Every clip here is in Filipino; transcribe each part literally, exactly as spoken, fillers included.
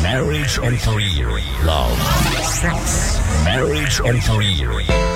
marriage and career, love, sex, marriage and career.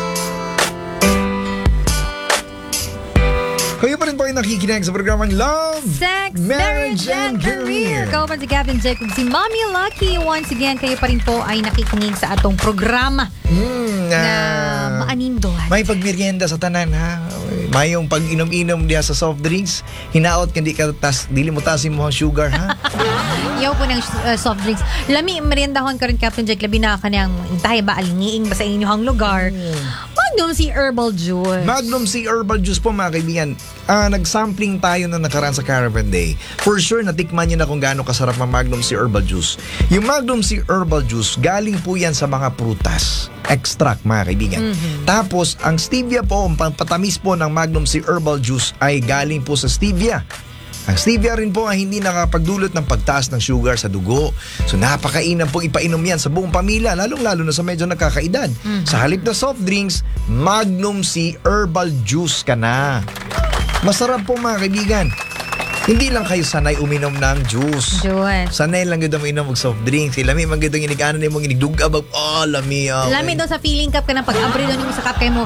Kayo pa rin po ay nakikinig sa programang Love, Sex, Marriage, and Career. Kayo pa si Captain Jake kung si Mommy Lucky. Once again, kayo pa rin po ay nakikinig sa atong programa Mm, na ah, maanindot. may pagmerienda sa tanan ha. May yung pag inom-inom diya sa soft drinks, hinaot kandi ka tas dili mo tasin mo ang sugar ha. Yaw po ng uh, soft drinks. Lami, meriendahon ka rin, Captain Jake. Labi na ka niyang intay ba, alingiing ba sa inyong lugar. Magnum si Herbal Juice. Magnum Sea Herbal Juice po mga kaibigan. Ah, nag-sampling tayo na nakaraan sa Caravan Day. For sure, natikman niyo na kung gaano kasarap ang Magnum Sea Herbal Juice. Yung Magnum Sea Herbal Juice, galing po yan sa mga prutas. Extract mga kaibigan. Mm-hmm. Tapos, ang stevia po, ang patamis po ng Magnum Sea Herbal Juice ay galing po sa stevia. Ang stevia rin po ay hindi nakapagdulot ng pagtaas ng sugar sa dugo. So napakainam pong ipainom yan sa buong pamilya, lalong-lalo na sa medyo nakakaedad. Mm-hmm. Sa halip na soft drinks, Magnum Sea Herbal Juice ka na. Masarap po mga kaibigan. Hindi lang kayo sanay uminom ng juice. Juice. Sanay lang yun uminom ng soft drinks. Lami, man gito ginigano na yung mga ginigduga. Oh, lami. Okay. Lami doon sa feeling cup ka na pag-abri doon yung sa cup kayo mo.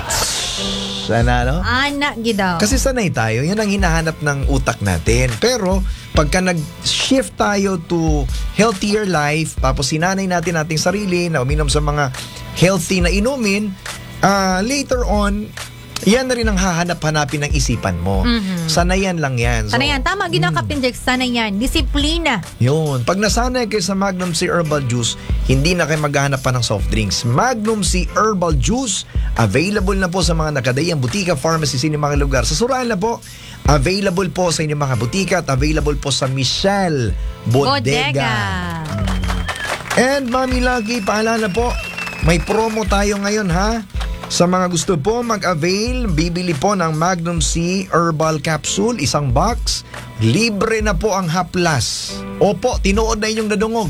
Sana, no? Anak, gidaw. Kasi sanay tayo, yan ang hinahanap ng utak natin. Pero, pagka nag-shift tayo to healthier life, tapos sinanay natin ating sarili na uminom sa mga healthy na inumin, uh, later on, yan na rin ang hahanap-hanapin ng isipan mo. Mm-hmm. Sanayan lang yan. So, Sanayan. Tama, ginawa mm. Captain Jack. Sanayan. Disiplina. Yun. Pag nasanay kayo sa Magnum Sea Herbal Juice, hindi na kayo maghahanap pa ng soft drinks. Magnum Sea Herbal Juice, available na po sa mga nakadayang butika, pharmacy, sa inyong mga lugar. Sa Suraan na po, available po sa inyong mga butika at available po sa Michelle Bodega. Bodega. And Mami Lucky, paalala po, may promo tayo ngayon ha. Sa mga gusto po mag-avail, bibili po ng Magnum Sea Herbal Capsule, isang box, libre na po ang haplas. Opo, tinuod na inyong nadungog.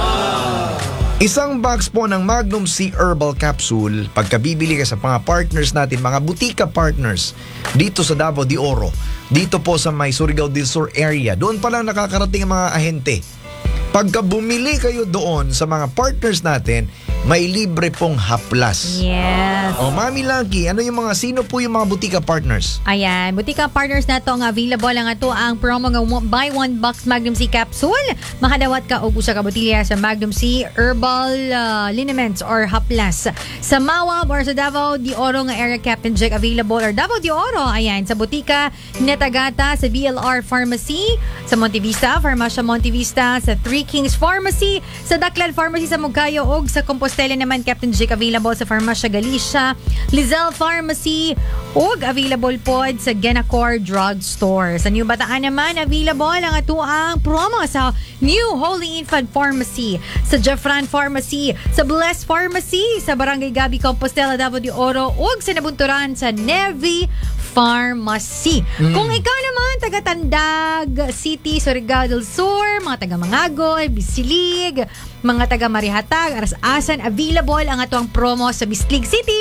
Isang box po ng Magnum Sea Herbal Capsule, pagkabibili ka sa mga partners natin, mga butika partners, dito sa Davao de Oro, dito po sa may Surigao del Sur area, doon pa lang nakakarating ang mga ahente. Pagka bumili kayo doon sa mga partners natin, may libre pong haplas. Yes. O Mami Lucky, ano yung mga, sino po yung mga butika partners? Ayan, butika partners na to ang available lang ato ang promo nga buy one box Magnum Sea Capsule. Makadawat ka og usa ka botelya sa Magnum Sea Herbal uh, Liniments or Haplas. Sa Mawab or sa Davao de Oro nga area, Captain Jack available, or Davao de Oro, ayan, sa butika Netagata, sa B L R Pharmacy, sa Montevista, Farmacia Montevista, sa Three Kings Pharmacy, sa Daklan Pharmacy sa Mugkayo, og sa Compostela naman, Captain Jake, available sa Farmacia Galicia, Lizelle Pharmacy, ug available po sa Genacor Drug Store. Sa New Bataan naman, available ang atuang promo sa New Holy Infant Pharmacy, sa Jeffran Pharmacy, sa Bless Pharmacy, sa Barangay Gabi, Compostela, Davao de Oro, ug sa Nabunturan sa Nevi Pharmacy. Mm. Kung ikaw naman, taga Tandag City, Surigao del Sur, mga taga Mangagoy, Bisilig, mga taga Marihatag, Aras-asan, available ang atong promo sa Bislig City,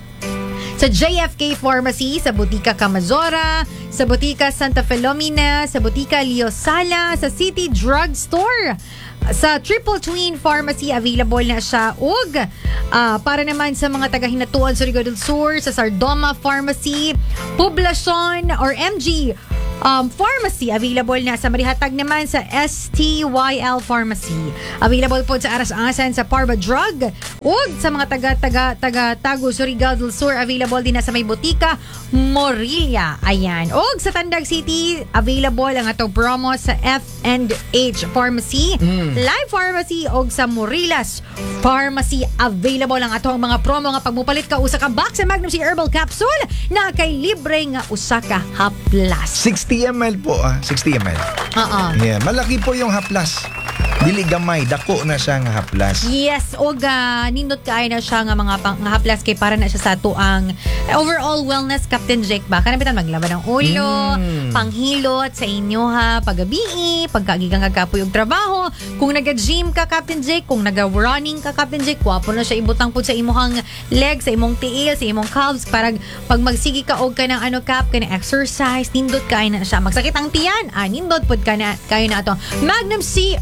sa J F K Pharmacy, sa Butika Camazora, sa Butika Santa Filomena, sa Butika Leo Sala, sa City Drug Store, sa Triple Twin Pharmacy, available na siya. Ug uh, para naman sa mga taga-Hinatuan, Surigao del Sur, sa Sardoma Pharmacy, Poblacion or M G Um, Pharmacy, available na sa Marihatag naman sa S T Y L Pharmacy. Available po sa Aras-asan sa Parba Drug. Ug sa mga taga-taga-taga-tago, Surigao del Sur, available din na sa may butika Morilla. Ayan. Ug sa Tandag City, available ang atong promo sa F and H Pharmacy, mm. Live Pharmacy, ug sa Morillas Pharmacy, available ang atong mga promo nga pagmupalit ka usa ka box sa Magnum Sea Herbal Capsule na kay libre nga usa ka haplas. sixty milliliters po ah, sixty milliliters. Oo. Yeah, malaki po yung haplas. Dili gamay, dako na siya nga haplas. Yes, og uh, nindot kaay na siya nga mga pang, nga haplas kay para na siya sa tuang overall wellness, Captain Jake ba? Kanabitan maglaban ng ulo, mm. panghilot sa inyo ha, paggabi, pagkagigang kagapoy og trabaho. Kung naga-gym ka, Captain Jake, kung naga-running ka, Captain Jake, wapo na siya ibutang pud sa imong leg, sa imong tiil, sa imong calves para pag magsigi ka og ka ng ano cap, ka ng exercise, nindot kaay na siya. Magsakit ang tiyan, ah, nindot pud ka na kayo na ato Magnum Sea Herbal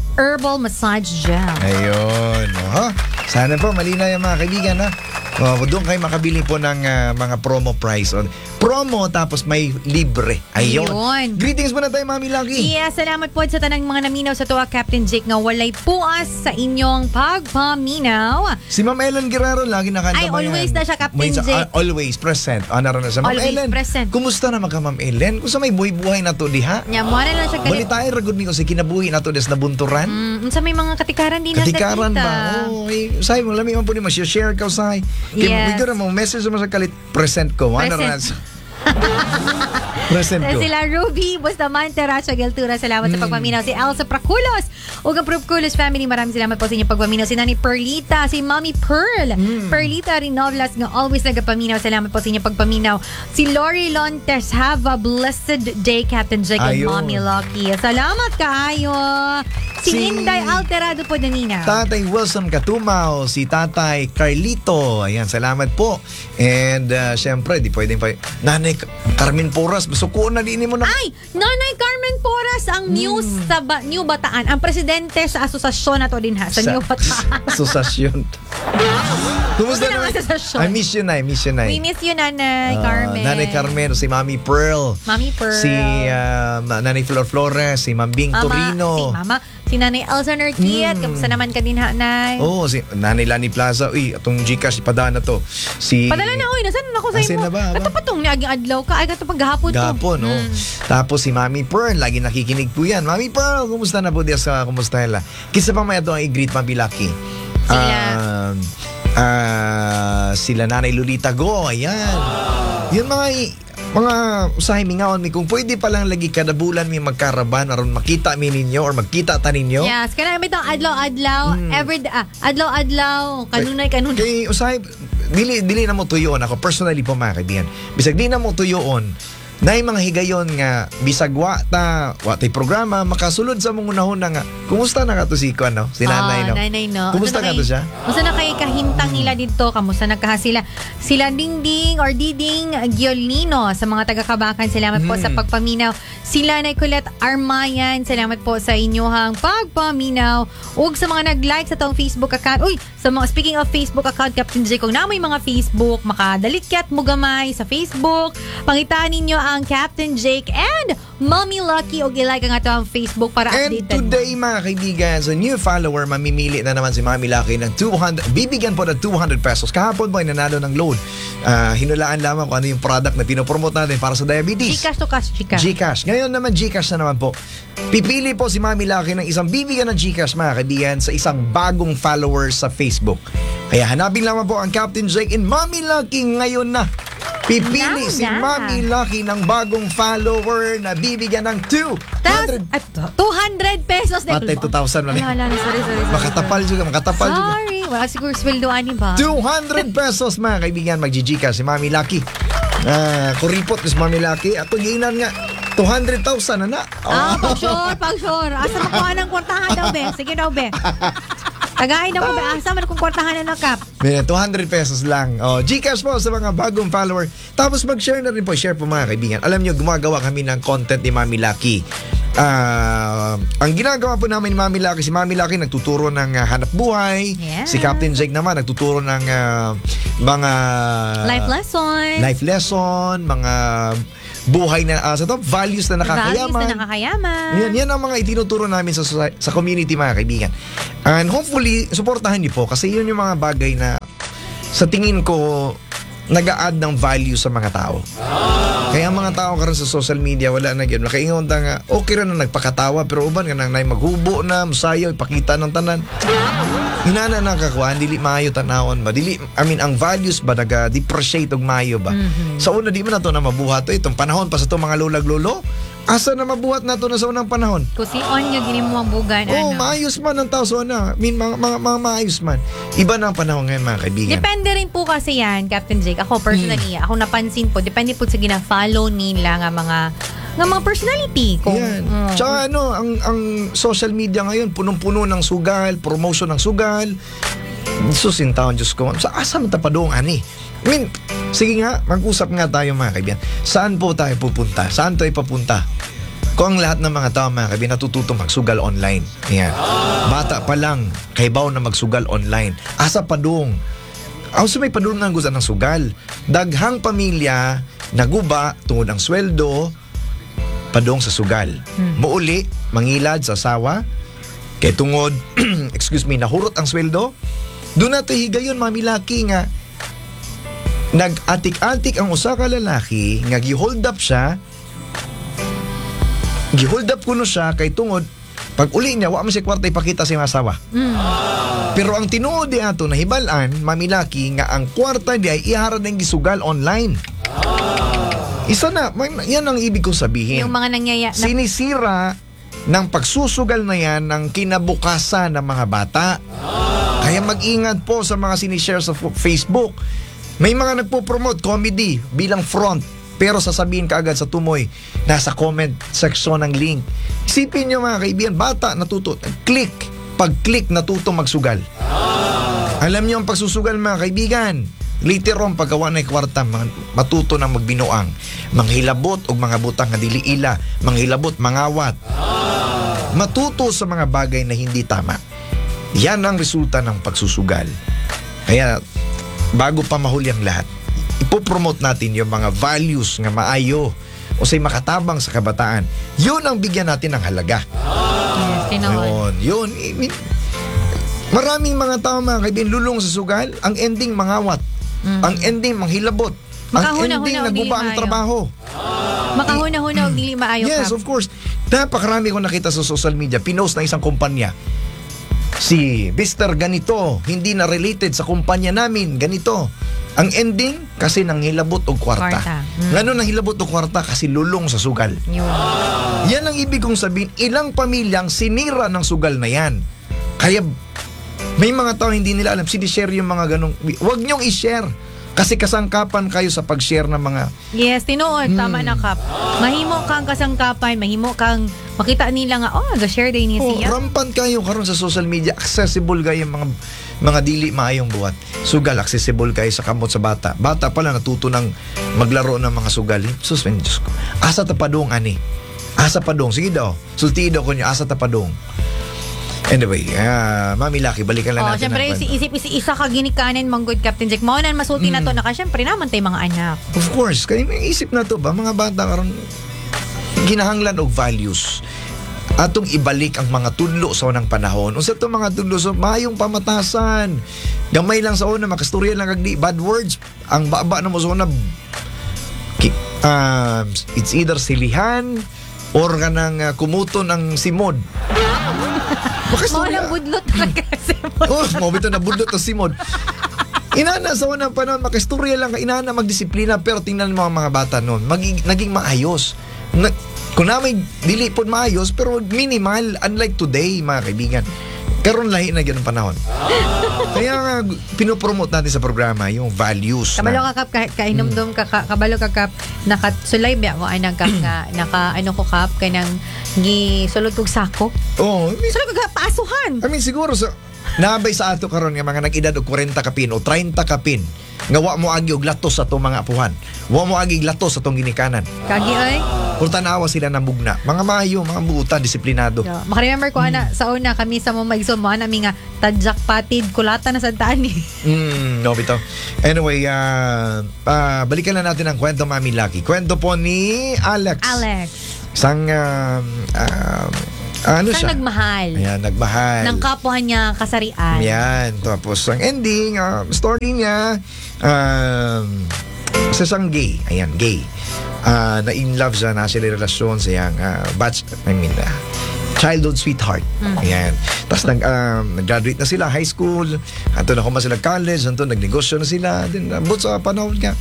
Herbal Massage Gel. Ayun. Oh, sana po malinaw yung mga kaibigan, ha? Oh, doon kayo makabili po ng uh, mga promo price. On promo tapos may libre. Ayun. Ayun. Greetings muna tayo, Mami Lucky. Yeah, salamat po sa tanang mga naminaw sa tuwa, Captain Jake, nga walay puas sa inyong pagpaminaw. Si Ma'am Ellen Guerrero lagi nakanta. Ay, always na siya, Captain May, Jake. uh, always present. Ah, naroon na siya. Ma'am Always Ellen, present. kumusta naman ka, Ma'am Ellen? Kung sa may buhay-buhay na to, diha? Nya mo na lang siya galit. Balitain, ragod mi ko sa kinabuhi na to des na bunturan. Mm, sa may mga katikaran din Katikaran na ba? Oo, oh, eh, say mo, lami mo po ni mo, share ka, say. Yes. Kaya mo, message mo sa kalit, present ko. Ano Present. Present ko. Sila Ruby Bustamante, Racha Geltura, salamat sa pagpaminaw. Si Elsa Praculos, ug ang Proculos family, maraming salamat po sa inyong pagpaminaw. Si Nani Perlita, si Mommy Pearl, Perlita Rinovlas, nga always nagapaminaw, salamat po sa inyong pagpaminaw. Si Lori Lontes, have a blessed day, Captain Jake and Ayun. Mommy Lucky. Salamat kaayo. Si, Si- Inday Alterado po, Danina. Tatay Wilson Katumaw, si Tatay Carlito. Ayan, salamat po. And uh, syempre, di pwedeng pa. Nanay Carmen Porras, masuko na din mo na. Ay, Nanay Carmen Porras, ang news sa ba- New Bataan, ang presidente sa asosasyon na to din ha, sa, New Bataan. Asosasyon. Kumusta Ano naman? ang asosasyon? I miss you, Nay. Miss you, Nay. We miss you, Nanay Ah, Carmen. Nanay Carmen, si Mami Pearl. Mami Pearl. Si uh, Nanay Flor Flores, si Mambing Mama, Torino. Si Mama, si Nanay Elsa Nerkiat. Mm. Kamusta naman ka din, ha, Nay? Oo, oh, si Nanay Lani Plaza. Uy, atong Gcash, ipadaan na to. Si... Padala na, oy, nasan ako sa Asin imo? na ba, ba? Ato pa tong niaging adlaw ka. Ay, gato paghapon to. Gapon, no? Mm. Tapos si Mami Pearl, lagi nakikinig po yan. Mami Pearl, kumusta na po diya sa kumusta nila? Kisa pa may ito ang i-greet, Mami Lucky. Sila. Um, ah, sila Nanay Lolita Go, ayan. Yun mga mga usahay mingaon mi kung pwede pa lang lagi kada bulan mi magkaraban aron makita mi ninyo or magkita ta ninyo. Yes, kana may itong adlaw-adlaw. Mm. Every, ah, adlaw-adlaw. Kanunay, kanunay. Kay usahay dili dili na mo tuyoon ako personally po mga kaibigan. Bisag di na mo tuyoon nay mga higayon nga bisag wa ta wa tay programa makasulod sa mong unahon na nga. Kumusta na ka to si Kuan, no? Si Nanay, no? Ah, nanay, no? Kumusta Ano ka to siya? Kumusta na kay kahintang nila dito? Kamusta nagkaha sila? Sila Dingding or Diding Giolino sa mga taga-Kabakan. Salamat po Hmm. sa pagpaminaw. Sila Nicolette Armayan. Salamat po sa inyong pagpaminaw. Ug sa mga nag-like sa tong Facebook account. Uy, sa mga speaking of Facebook account, Captain J, kung namoy mga Facebook, makadalikyat mo gamay sa Facebook. Pangitaan ninyo ang Captain Jake and Mommy Lucky o i-like ang ato ang Facebook para And updated. today mga kaibigan, sa new follower, mamimili na naman si Mami Lucky ng two hundred, bibigyan po ng two hundred pesos. Kahapon po ay nanalo ng loan. Ah, hinulaan lamang kung ano yung product na pinopromote natin para sa diabetes. Gcash to cash, chika. Gcash. Ngayon naman Gcash na naman po. Pipili po si Mami Lucky ng isang bibigyan ng Gcash mga kaibigan sa isang bagong follower sa Facebook. Kaya hanapin lamang po ang Captain Jake and Mami Lucky ngayon na. Pipili Now si na. Mami Lucky ng bagong follower na bibigyan ng two hundred. At two hundred pesos. Matay two thousand man. Ay, wala, sorry, sorry, sorry. Makatapal juga, makatapal juga. Sorry. Wala siguro sweldoan ni ba? two hundred pesos mga kaibigan, mag-Gcash si Mami Lucky. Ah, kuripot si Mami Lucky. Ato ginan nga two hundred thousand na na. Ah, pag sure, pag sure. Asa makuha ng kwartahan daw, be? Sige daw, be. Tagain daw mo, be. Asa man kung kwartahan na nakap. May two hundred pesos lang. Oh, Gcash po sa mga bagong follower. Tapos mag-share na rin po. Share po mga kaibigan. Alam nyo, gumagawa kami ng content ni Mami Lucky. Ah, ang ginagawa po namin ni Mami Lucky, si Mami Lucky nagtuturo ng ah, hanap buhay. Yeah. Si Captain Jake naman nagtuturo ng ah, mga Life lesson. life lesson, mga buhay na uh, sa top values na nakakayaman. Values na nakakayaman. Yan, yan ang mga itinuturo namin sa soci- sa community mga kaibigan. And hopefully, suportahan niyo po kasi yun yung mga bagay na sa tingin ko nag-a-add ng value sa mga tao. Kaya ang mga tao karon sa social media wala na gyud nakaingon ta nga okay ra na nagpakatawa pero uban nga nang nay maghubo na musayaw ipakita ng tanan. Hinana na kakuan dili maayo tanawon ba dili I mean ang values ba naga-depreciate og maayo ba. Mm-hmm. Sa una di man nato na mabuhat to itong panahon pa sa itong mga lolag lolo. Asa na mabuhat nato na sa unang panahon? Kung si on nga gini mo ang bugan. Oh, ano. maayos man ang tao sa una. I mean, mga, mga, mga maayos man. Iba na ang panahon ngayon mga kaibigan. Depende rin po kasi yan, Captain Jake. Ako personally, Hmm. ako napansin po, depende po sa gina-follow nila nga mga nga mga personality. Kung, Yan. mm. Tsaka ano, ang, ang social media ngayon, punong-puno ng sugal, promotion ng sugal. Susin taon, Diyos ko. Sa asa man tapadong, ani? I mean, sige nga, mag-usap nga tayo mga kaibigan. Saan po tayo pupunta? Saan tayo papunta? Kung ang lahat ng mga tao mga kaibigan natututo magsugal online. Ayan. Bata pa lang, kaibaw na magsugal online. Asa padung. Also may padung ng gusto ng sugal. Daghang pamilya naguba tungod ang sweldo padung sa sugal. Hmm. Muuli, mangilad sa asawa, kay tungod, excuse me, nahurot ang sweldo. Doon nato higayon mamilaki nga nag-atik-atik ang usa ka lalaki nga gi-hold up siya. Gi-hold up kuno siya kay tungod pag uli niya wa man siya kwarta ipakita sa iyang asawa. Mm. Pero ang tinuod di ato nahibalan mamilaki nga ang kwarta di ay iharad ng gisugal online. Isa na, may, yan ang ibig kong sabihin. Yung mga nangyaya na- sinisira ng pagsusugal na yan ng kinabukasan ng mga bata. Kaya mag-ingat po sa mga sinishare sa Facebook. May mga nagpo-promote comedy bilang front, pero sasabihin ka agad sa tumoy, nasa comment section ng link. Isipin nyo mga kaibigan, bata natuto, click, pag-click natuto magsugal. Alam nyo ang pagsusugal mga kaibigan, later on paggawa na kwarta, matuto na magbinuang, manghilabot og mga butang nga dili ila, manghilabot, mangawat, matuto sa mga bagay na hindi tama. Yan ang resulta ng pagsusugal. Kaya bago pa mahuli ang lahat, ipopromote natin yung mga values nga maayo o say makatabang sa kabataan. Yun ang bigyan natin ng halaga. Yes, yun, yun. I mean, maraming mga tao mga kaibigan lulong sa sugal, ang ending mangawat, mm-hmm. ang ending manghilabot, ang ending naguba ang trabaho. Makahuna-huna og dili maayo. Yes, of course. Napakarami ko nakita sa social media, pinost na isang kumpanya. Si Mister Ganito, hindi na related sa kumpanya namin, ganito. Ang ending, kasi nanghilabot og kwarta. Kwarta. Mm. Ngano nanghilabot og kwarta? Kasi lulong sa sugal. Yun. Yan ang ibig kong sabihin, ilang pamilyang sinira ng sugal na yan. Kaya, may mga tao hindi nila alam, sinishare yung mga ganong, huwag niyong i-share. Kasi kasangkapan kayo sa pag-share ng mga... Yes, tinuod, Hmm. tama na, Kap. Mahimo kang kasangkapan, mahimo kang makita nila nga, oh, ga-share din niya Oh, siya. rampant kayo karon sa social media, accessible kayo mga mga dili maayong buhat. Sugal, accessible kayo sa kamot sa bata. Bata pala natuto ng maglaro ng mga sugal. Sus, man, Diyos ko. Asa tapadong, ani? Asa padong. Sige daw. Sulti daw ko niyo, asa tapadong. Anyway, uh, Mami Lucky, balikan lang Oh, natin. syempre, si isip si isa ka ginikanan mong good Captain Jack. Mao nan masulti na to na ka, syempre naman tay mga anak. Of course, kaya may isip na to ba, mga bata karon ginahanglan og values. Atong ibalik ang mga tudlo sa unang panahon. Unsa to mga tudlo so maayong pamatasan. Gamay lang sa una, makastorya lang kag di bad words. Ang baba na mo sa una, ki- um, it's either silihan or kanang uh, kumuton ang simod. Mao lang budlot talaga si Oh, mo bitaw na budlot to simod. Inana sa unang panahon, makistorya lang ka, inana magdisiplina, pero tingnan mo ang mga bata noon, maging, naging maayos. Na, kung na may dili po maayos, pero minimal, unlike today, mga kaibigan. Karon lahi na ganun panahon. Kaya nga, pinopromote natin sa programa yung values. Kabalo na, ka kap, ka, kainomdom ka, ka, kabalo ka kap, nakasulay ba ko anang kap nga, naka, ano ko kap, kanang gi sulod kog sako. oh, I mean, Sulod kog paasuhan. I mean, siguro sa, nabay sa ato karon nga mga nag-edad og forty kapin o thirty kapin, nga wa mo agi og latos sa itong mga apuhan. Wa mo agi latos sa itong ginikanan. Kagi ay. Kung tanawa sila ng bugna. Mga maayo, mga buutan, disiplinado. Yeah. Maka-remember ko, ana, sa una kami sa mga maigsoon mo, nami nga, tadjak patid, kulata na sa taan eh. Mm, no, bitaw. Anyway, uh, uh, balikan na natin ang kwento, Mami Lucky. Kwento po ni Alex. Alex. Isang, uh, uh, ano Isang siya? nagmahal. Ayan, nagmahal. Ng kapwa niya kasarian. Yan. Tapos, ang ending, uh, story niya, um, sa isang gay. Ayan, gay. Uh, na in love siya, na sila relasyon sa iyang uh, batch, I mean, uh, childhood sweetheart. Mm. Ayan. Tapos nag, um, nag-graduate na sila, high school. Anto na kuma sila college. Anto nagnegosyo na sila. Then, abot sa panahon nga.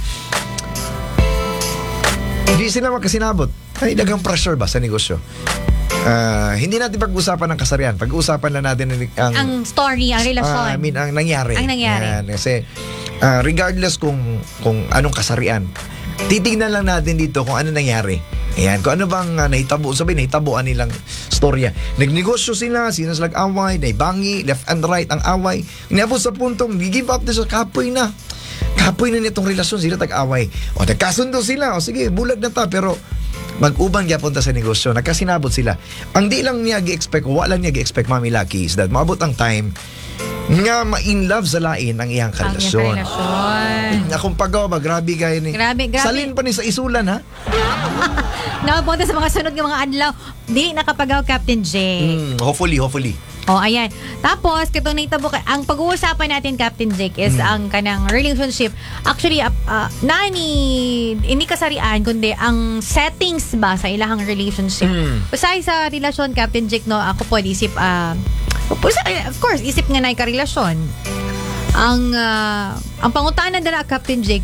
Hindi sila magkasinabot. Ay, dagang pressure ba sa negosyo? Uh, hindi natin pag-usapan ng kasarian. Pag-usapan lang natin ang... Ang story, ang relasyon. Uh, I mean, ang nangyari. Ang nangyari. Ayan, kasi, uh, regardless kung, kung anong kasarian, titignan lang natin dito kung ano nangyari. Ayan, kung ano bang uh, nahitabo, sabihin, nahitaboan nilang storya. Nagnegosyo sila, sila sila away, naibangi, left and right ang away. Inabot sa puntong, give up na sa kapoy na. Kapoy na nitong relasyon, sila tag-away. O, nagkasundo sila, o sige, bulag na ta, pero mag-ubang gyapon ta sa negosyo, nagkasinabot sila. Ang di lang niya gi-expect, wala lang niya gi-expect, Mami Lucky, is that maabot ang time nga ma-in love sa lain ang iyang Ang karelasyon. relasyon. Akong pagawa ba, grabe kayo ni. Grabe, grabe. Salin pa ni sa isulan, ha? Nakapunta sa mga sunod ng mga adlaw. Di nakapagaw, Captain J. Mm, hopefully, hopefully. Oh, ayan. Tapos, katong naitabo ka, ang pag-uusapan natin, Captain Jake, is ang kanang relationship. Actually, uh, uh, nani, hindi kasarian, kundi ang settings ba sa ilahang relationship. Mm. Usay sa relasyon, Captain Jake, no, ako po, isip, uh, of course, isip nga na karelasyon. Ang, uh, ang pangutanan na Captain Jake,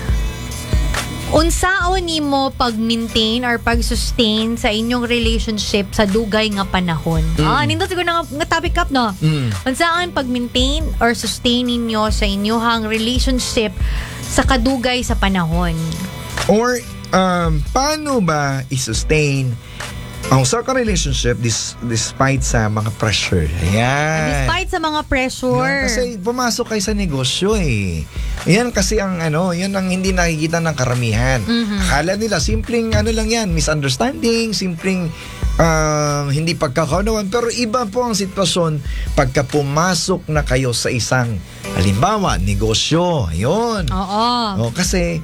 unsaon nimo pag-maintain or pag-sustain sa inyong relationship sa dugay nga panahon? Mm. Ah, nindot siguro nga, nga topic up, no? Mm. Unsaon pag-maintain or sustain ninyo sa inyong relationship sa kadugay sa panahon? Or, um, paano ba i-sustain ang usa ka relationship dis, despite sa mga pressure? Ayan. Despite sa mga pressure. Yan, kasi pumasok kayo sa negosyo eh. Yan kasi ang ano, yan ang hindi nakikita ng karamihan. Mhm. Akala nila simpleng ano lang yan, misunderstanding, simpleng ah, hindi pagkakaunawan. Pero iba po ang sitwasyon pagka pumasok na kayo sa isang, halimbawa, negosyo. Ayun. Oo. Oh, kasi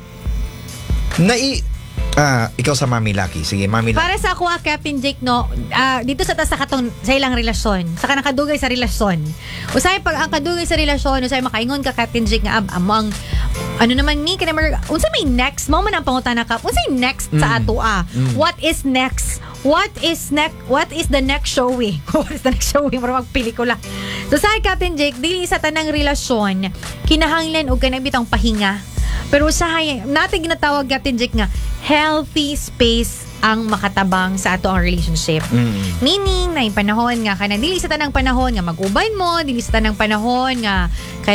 nai Ah, ikaw sa Mami Lucky. Sige, Mami Lucky. Para sa ako, ah, Captain Jake, no, ah, dito sa tas sa katong sa ilang relasyon, sa kanang kadugay sa relasyon. Usay pag ang kadugay sa relasyon, usay makaingon ka, Captain Jake, nga ab among ano naman ni kanang unsa may next mo man ang pangutana ka. Unsay next sa Mm. ato ah? Mm. What is next? What is next? What is the next showing? What is the next showing para magpelikula? So sa Captain Jake, dili sa tanang relasyon kinahanglan og kanang bitang pahinga. Pero sa natin ginatawag, Captain Jake, nga healthy space ang makatabang sa ato ang relationship. Mm. Meaning, na yung panahon nga, kanang dili sa tanang panahon nga mag-ubay mo, dili sa tanang panahon nga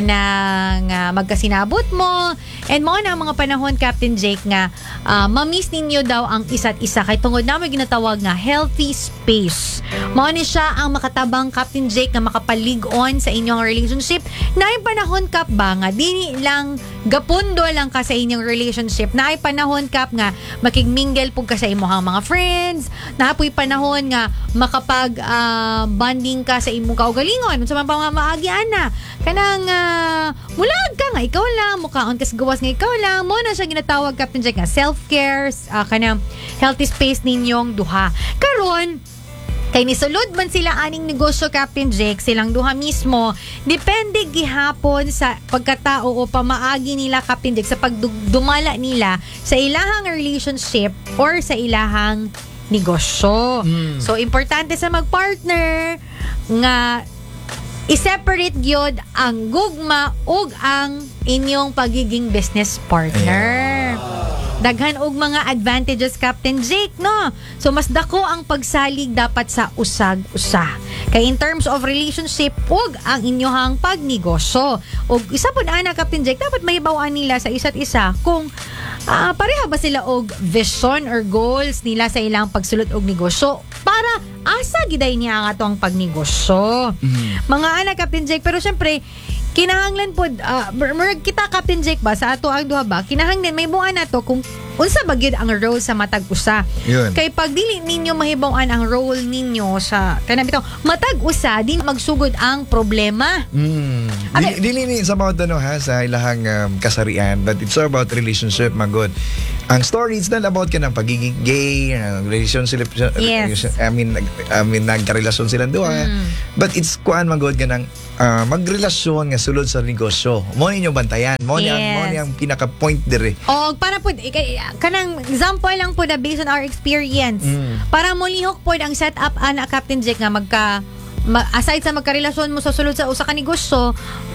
kanang uh, magkasinabot mo. And mo na ang mga panahon, Captain Jake, nga uh, mamiss ninyo daw ang isa't isa. Kay tungod namin ginatawag nga healthy space. Mo ni siya ang makatabang, Captain Jake, nga makapalig-on sa inyong relationship. Na yung panahon, Cap, ba nga, di lang gapundo lang ka sa inyong relationship. Na yung panahon, Cap, nga makigmingle po ka sa imong mga friends, napoy panahon nga makapag uh, bonding ka sa imong kaugalingon sa mga pamamaagian na kanang uh, mulag ka nga ikaw lang, mukhaon kas gawas nga ikaw lang, mo na siya ginatawag, Captain Jack, nga self-care, uh, kanang healthy space ninyong duha. Karon kay nisulod man sila aning negosyo, Captain Jake, silang duha mismo, depende gihapon sa pagkatao o pamaagi nila, Captain Jake, sa pagdumala nila sa ilahang relationship or sa ilahang negosyo. Mm. So, importante sa magpartner nga i-separate gyud ang gugma ug ang inyong pagiging business partner. Daghan og mga advantages, Captain Jake, no? So, mas dako ang pagsalig dapat sa usag-usa. Kay in terms of relationship, ug ang inyohang pagnegosyo. Og isa po na, Captain Jake, dapat mahibawan nila sa isa't isa kung uh, pareha ba sila og vision or goals nila sa ilang pagsulod og negosyo para asa giday niya ang atong pagnegosyo. Mm. Mga anak, Captain Jake, pero syempre, kinahanglan po, uh, kita, Captain Jake, ba, sa ato ang duha ba, kinahanglan, may buwan na to kung unsa ba gyud ang role sa matag usa. Yun. Kay pag dili ninyo mahibaw-an ang role ninyo sa kanang bitaw matag usa, din magsugod ang problema. Mm. Okay. Dili, dili ni sa about ano ha, sa ilahang um, kasarian, but it's all about relationship, magod. Ang story, it's not about ka ng pagiging gay, uh, relationship, Yes. I mean, nag, I mean, nagkarelasyon silang duha. Mm. But it's kuan magod ka ng uh, magrelasyon nga sulod sa negosyo. Mo ninyo bantayan. Mo Yes. niyang, mo niyang pinaka-point dire. O para po ikay- kanang example lang po na based on our experience. Mm. Para mo lihok po ang setup ana, Captain Jake, nga magka ma- aside sa magkarelasyon mo sa sulod sa usa ka negosyo,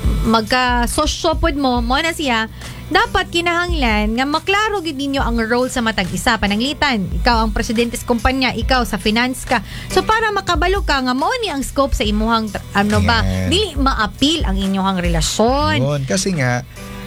magka sosyo pod mo mo na siya, dapat kinahanglan nga maklaro gid ninyo ang role sa matag isa. Pananglitan, ikaw ang presidente sa kumpanya, ikaw sa finance ka. So para makabalo ka nga mao ni ang scope sa imuhang tra- ano ba, Yan. dili ma-appeal ang inyong relasyon. Yun. Kasi nga,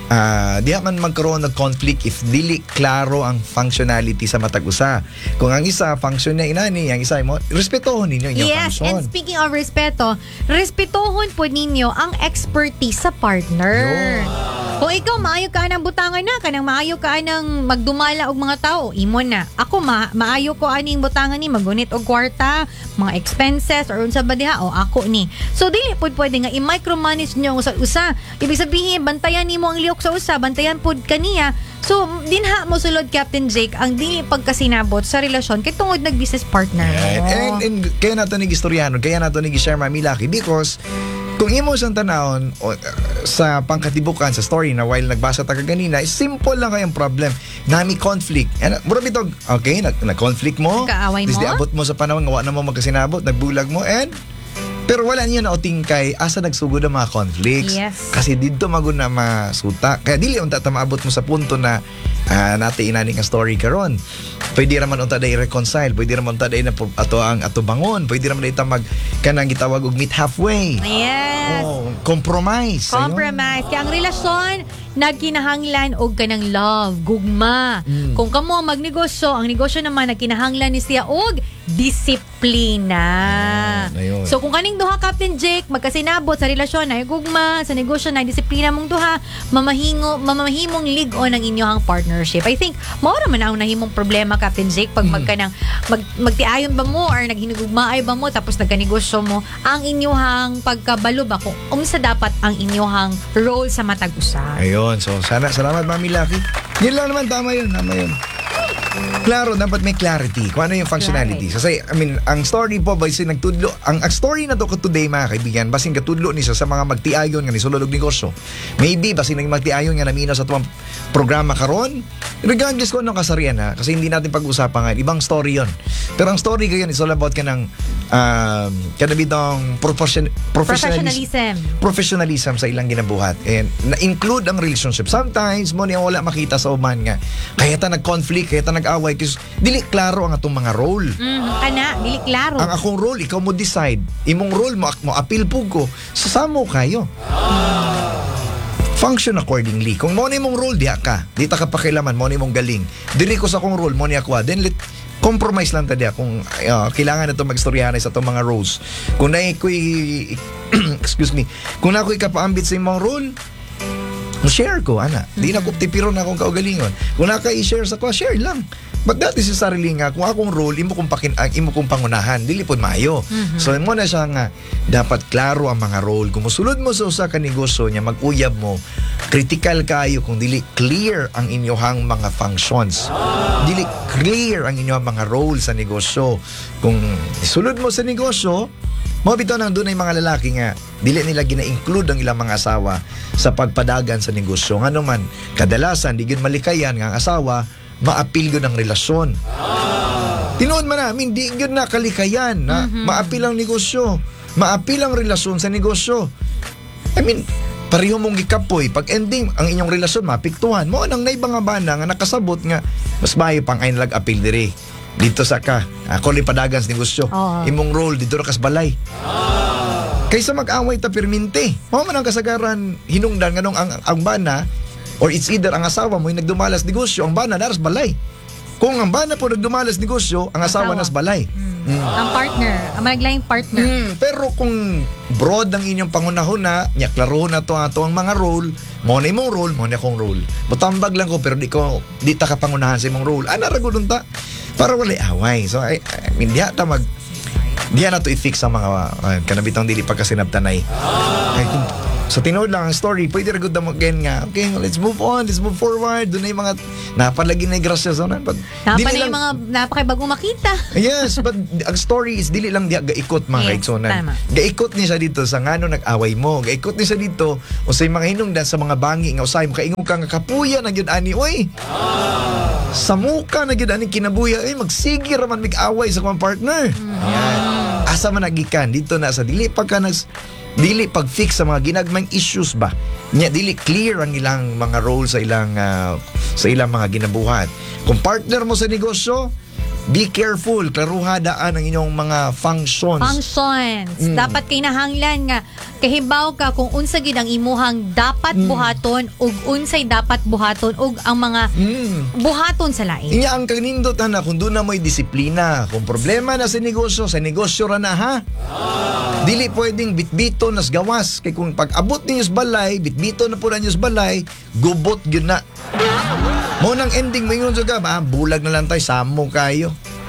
ah di man magkaroon ng conflict if dili klaro ang functionality sa matag usa. Kung ang isa function niya inani, ang isa mo respetohon ninyo yung Yes, function. and speaking of respeto, respetohon po ninyo ang expertise sa partner. Yun. Kung ikaw maayo ka ng butangan na, kanang maayo ka ng magdumala og mga tao, imo na. Ako ma maayo ko aning butangan ni magunit og kwarta, mga expenses or unsa ba diha o ako ni. So dili pud pwede nga i-micromanage niyo sa usa. Ibig sabihin bantayan nimo ang lihok sa usa, bantayan pud kaniya. So dinha mo sulod Captain Jake ang dili pagkasinabot sa relasyon kay tungod nag business partner mo. And, and, and kaya nato ni istoryanon, kaya nato ni share Mami Lucky because kung imo siyang tanawon o, uh, sa pangkatibukan sa story na while nagbasa ta kanina, simple lang kayang problem. Nami conflict. And mura bitog, okay, nag nag-conflict mo. Kaaway mo. Disdi abot mo sa panahon nga wa na mo magkasinabot, nagbulag mo and pero wala niya na uting kay asa nagsugod ang mga conflicts. Yes. Kasi dito magun na masuta. Kaya dili unta ta maabot mo sa punto na uh, nati inani nga story karon. Pwede raman unta day reconcile, pwede raman unta day na ato ang ato bangon, pwede raman day ta mag kanang gitawag og meet halfway. Yes. Oh, compromise. Compromise. Kaya ang relasyon, nagkinahanglan og kanang love, gugma. Mm. Kung kamo magnegosyo, ang negosyo naman nagkinahanglan ni siya og disiplina. Mm, ayun. So kung kaning duha Captain Jake magkasinabot sa relasyon na gugma, sa negosyo na disiplina mong duha, mamahingo mamahimong lig-on ang inyong partnership. I think mao ra man ang nahimong problema Captain Jake pag Mm. magkanang mag, magtiayon ba mo or naghinugugmaay ba mo tapos nagkanegosyo mo ang inyong pagkabalo ba kung unsa dapat ang inyong role sa matag usa. Ayun, so sana salamat Mami Lucky. Yun lang naman, tama yun, tama yun. Klaro, dapat may clarity kung ano yung functionality. Kasi, I mean, ang story po, basi nagtudlo, ang, ang story na to ko today, mga kaibigan, basin katudlo ni sa mga magtiayon nga ni sulod og negosyo. Maybe, basin nang magtiayon nga naminaw sa tuwang programa karon. Regardless ko anong kasarian ha, kasi hindi natin pag-usapan nga, ibang story yon. Pero ang story ngayon is all about ka ng um, kanabitong profession, Professionalism. professionalism sa ilang ginabuhat and na-include ang relationship. Sometimes mo niya wala makita sa uman nga kaya ta nag-conflict, kaya ta nag-away kasi dili klaro ang atong mga role. Mm, kana, dili klaro. Ang akong role ikaw mo decide, imong role mo mo appeal pug ko sasamo kayo. Function accordingly. Kung mo ni mong role diha ka, di ta ka pakilaman mo ni mong galing. Dili ko sa akong role mo ni ako, then let compromise lang ta diha kung uh, kailangan na to magstoryahan sa atong mga roles. Kung na ko'y excuse me, kung na ko'y kapaambit sa imong role, share ko, ana. Di na ko tipiro na akong kaugalingon. Kung na ka i-share sa ko, share lang. But that is sa sarili nga, kung akong role, imo kong, pakin, uh, imo kong pangunahan, dili po maayo. Mm-hmm. So, mo na siya nga, dapat klaro ang mga role. Kung musulod mo sa usa ka negosyo niya, mag-uyab mo, critical kayo kung dili clear ang inyohang mga functions. Dili clear ang inyong mga role sa negosyo. Kung isulod mo sa negosyo, mo bitaw nang doon ay mga lalaki nga dili nila gina-include ang ilang mga asawa sa pagpadagan sa negosyo. Nga naman, kadalasan di gyud malikayan nga ang asawa maapil gyud ang relasyon. Tinuod man namin, di gyud na kalikayan na mm-hmm. maapil ang negosyo, maapil ang relasyon sa negosyo. I mean, pareho mong gikapoy pag ending ang inyong relasyon mapiktuhan mo nang naibang nga bana nga nakasabot nga mas maayo pang ay nag-apil diri. Dito sa ka, ako li padagan sa negosyo. Oh. Imong role dito ra kas balay. Oh. Kaysa mag-away ta perminti. Mao man ang kasagaran hinungdan nganong ang ang bana or it's either ang asawa mo yung nagdumalas negosyo, ang bana naras balay. Kung ang bana po nagdumalas negosyo, ang asawa, asawa. nas balay. Hmm. Mm. Ang partner, ang managlayang partner. Mm, pero kung broad ang inyong pangunahon na, nya klaro na to ato ang mga role, mo na imong role, mo na akong role. Butambag lang ko pero di ko di ta ka pangunahan sa imong role. Ana ra gudon ta para wala away. So I, I mean diha ta mag diha na to i-fix ang mga uh, kanabitang dili pagkasinabtanay. Ay, kung sa tinuod lang ang story, pwede ra gud mo again nga. Okay, let's move on, let's move forward. Doon na yung mga napalagi na grasya sa nan. Napa na yung mga napakibagong makita. Yes, but ang story is dili lang diya gaikot mga yes, kaigsonan. Gaikot ni siya dito sa ngano nag-away mo. Gaikot ni siya dito usay mga hinungdan sa mga bangi nga usay mo kaingon ka nga kapuya na gyud ani oy. Sa muka na gyud ani kinabuya ay magsige ra man mig-away sa mga partner. Mm-hmm. Yan. Asa man nagikan dito na sa dili pagka nags dili pag-fix sa mga ginagmang issues ba nya dili clear ang ilang mga role sa ilang uh, sa ilang mga ginabuhat. Kung partner mo sa negosyo, be careful, klaruhadaan ang inyong mga functions. Functions. Mm. Dapat kinahanglan nga kahibaw ka kung unsa gid ang imuhang dapat buhaton ug unsay dapat buhaton ug ang mga Mm. buhaton sa lain. Inya ang kanindot na kung doon na mo'y disiplina. Kung problema na sa negosyo, sa negosyo ra na ha. Dili pwedeng bitbito nas gawas. Kay kung pag-abot ninyo sa balay, bitbito na po na ninyo sa balay, gubot yun na. Mo nang ending mo yun sa ah, bulag na lang tayo, samo kayo.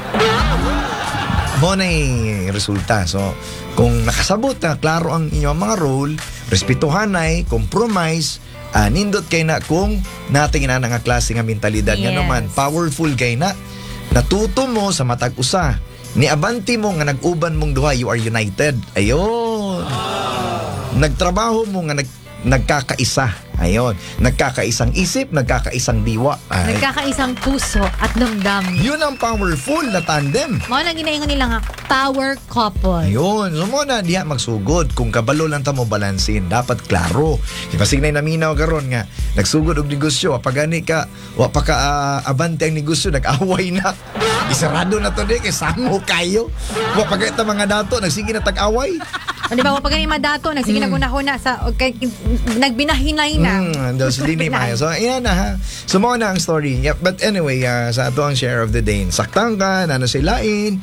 Mo na yung resulta. So, kung nakasabot na, klaro ang inyong mga role, respetuhan ay, compromise, ah, nindot kay na kung natin na nga klase nga mentalidad nga Yes. naman, powerful kay na, natuto mo sa matag usa. Ni abanti mo nga nag-uban mong duha, you are united. Ayun. Nagtrabaho mo nga nag nagkakaisa. Ayun. Nagkakaisang isip, nagkakaisang diwa. Ay. Nagkakaisang puso at damdamin. Yun ang powerful na tandem. Mao na ginaingon nila nga power couple. Ayun. So mo na diha magsugod. Kung kabalo lang ta mo balansin, dapat klaro. Ipasignay na minaw karon nga nagsugod og negosyo, pag gani ka, wa pa ka uh, abante ang negosyo, nag-away na. Isarado na to di kay samo kayo. Wa pa ta mga dato nagsige na tag-away. O, di ba, wapag ganyan madato, nagsige Mm. nagunahuna sa, okay, nagbinahinay na. Mm, those dini maayo. So, ayan na ha. So, mo na ang story. Yeah, but anyway, uh, sa ato ang share of the day. Saktan ka, nano silain.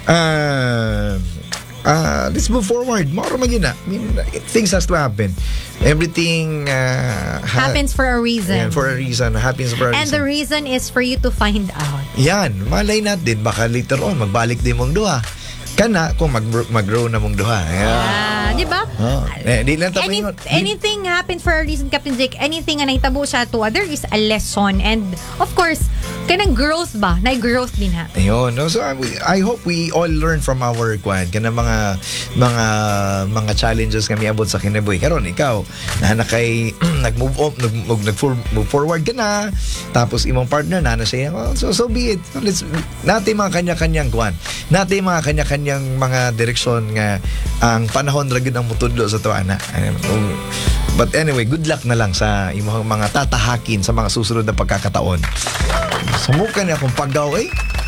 Uh, uh, let's move forward. Moro man yun na. I mean, things has to happen. Everything uh, ha- Happens for a reason. Yan, for a reason. Happens for a And the reason. reason is for you to find out. Yan, malay natin. Baka later on, magbalik din mong duha. Kana kung mag mag-grow na mong duha. Ayan. Ah, di ba? Oh. Eh, di lang Any, tapos anything happens for a reason, Captain Jake. Anything na naitabo sa to, there is a lesson. And of course, kanang growth ba? Na-growth din ha. Ayun. No? So, I, I hope we all learn from our kwan. Kana mga mga mga challenges kami abot sa kinabuhi. Karon ikaw, na nakay nag-move up, nag, nag, move forward ka na. Tapos imong partner na na siya. Well, so so be it. Let's natin mga kanya-kanyang kwan. Natin mga kanya-kanyang mga direksyon nga ang panahon ra gyud ang mutudlo sa tuwa na. But anyway, good luck na lang sa imong mga tatahakin sa mga susunod na pagkakataon. Sumukan niya akong paggaw eh.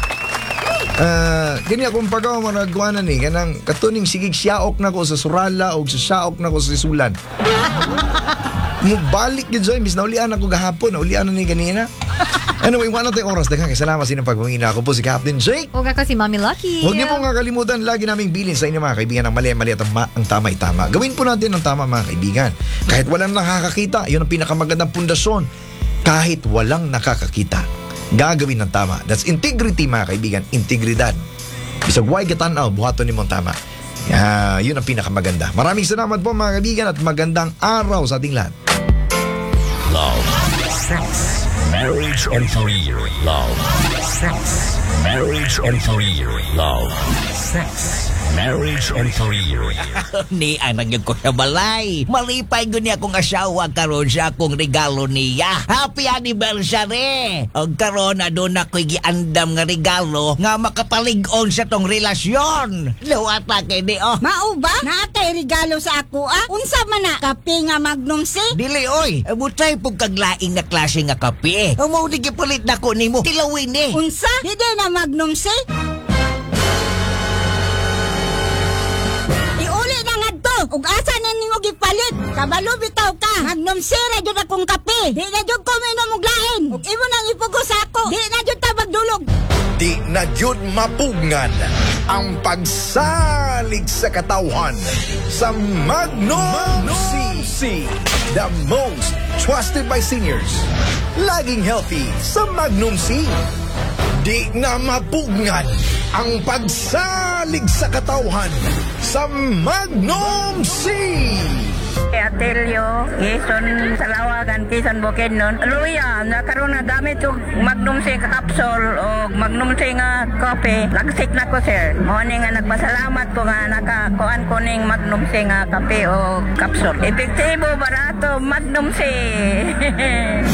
Uh, kanya akong pagaw maragwa na ni kanang katuning sigig siyaok na ko sa surala o sa siyaok na ko sa sulan. Mubalik yun Joy, mis na ulian ako gahapon, ulian na ni ganina. Anyway, wala tayong oras. Daghang salamat sa inyong pagpangina. Ako po si Captain Jake. Huwag ako si Mami Lucky. Huwag niyo po nga kalimutan, lagi naming bilin sa inyo mga kaibigan ang mali-mali at ang, ma- ang tama-tama. Gawin po natin ang tama mga kaibigan. Kahit walang nakakakita, yun ang pinakamagandang pundasyon. Kahit walang nakakakita, gagawin ng tama. That's integrity mga kaibigan, integridad. Bisag way katanaw, buhaton nimong tama. Uh, yun ang pinakamaganda. Maraming salamat po mga kaibigan at magandang araw sa ating lahat. Love, sex, marriage and career. Love, sex, marriage and career. Love, sex, marriage and career. Ni anak niya ko sa balay. Malipay ko niya kong asawa karon sa akong regalo niya. Happy anniversary! O karon na doon ako'y giandam nga regalo nga makapalig-on sa tong relasyon. Luwat pa kay di oh. Mao ba? Naatay regalo sa ako ah? Unsa man na? Kape nga Magnum C? Dili oy, butay pug kaglaing na klase nga kape. Ang mao di gipulit na ko nimo. Tilawin ni. Unsa? Di di na Magnum C? Iuli na nga to. Ug asa na ninyo gipalit? Kabalo bitaw ka. Magnum C ra jud akong kape. Di na jud ko minom og lain. Ug imo nang ipugos ako. Di na jud ta magdulog. Di na jud mapugngan ang pagsalig sa katawhan sa Magnum C. The most trusted by seniors. Laging healthy sa Magnum C. Di na mapugngan ang pagsalig sa katawhan sa Magnum C. Atilio, Quezon, Salawagan, Quezon, Bukidnon. Luya, nakaroon na gamit yung Magnum C nga capsule o Magnum C nga kape. Lagsik na ko, sir. Muni nga nagpasalamat ko nga nakakuan ko ning Magnum C nga kape o capsule. Epektibo, barato, Magnum C.